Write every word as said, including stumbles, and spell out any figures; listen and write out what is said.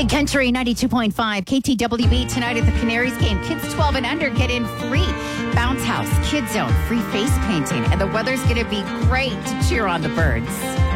Big Country ninety-two point five, K T W B tonight at the Canaries game. Kids twelve and under get in free. Bounce House, Kid Zone, free face painting, and the weather's going to be great to cheer on the birds.